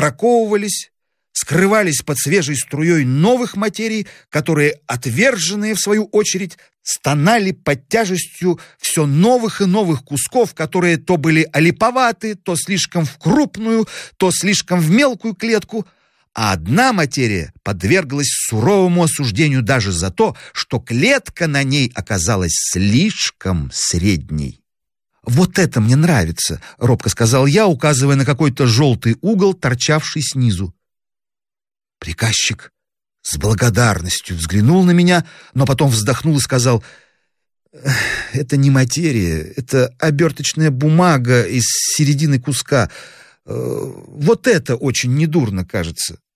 отбраковывались, скрывались под свежей струей новых материй, которые, отверженные в свою очередь, стонали под тяжестью все новых и новых кусков, которые то были олиповаты, то слишком в крупную, то слишком в мелкую клетку, а одна материя подверглась суровому осуждению даже за то, что клетка на ней оказалась слишком средней. «Вот это мне нравится», — робко сказал я, указывая на какой-то желтый угол, торчавший снизу. Приказчик с благодарностью взглянул на меня, но потом вздохнул и сказал: «Это не материя, это оберточная бумага из середины куска. Вот это очень недурно, кажется».